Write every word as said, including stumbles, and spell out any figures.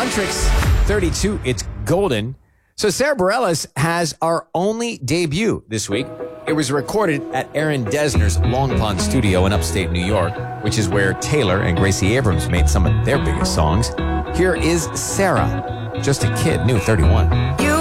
Huntrix, thirty-two, It's Golden. So Sarah Bareilles has our only debut this week. It was recorded at Aaron Dessner's Long Pond studio in upstate New York, which is where Taylor and Gracie Abrams made some of their biggest songs. Here is Sarah, just a kid, new thirty-one. You